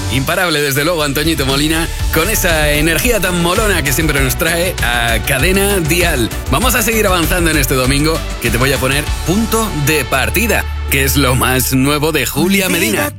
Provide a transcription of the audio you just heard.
Imparable, desde luego, Antoñito Molina, con esa energía tan molona que siempre nos trae a Cadena Dial. Vamos a seguir avanzando en este domingo, que te voy a poner Punto de Partida, que es lo más nuevo de Julia Medina.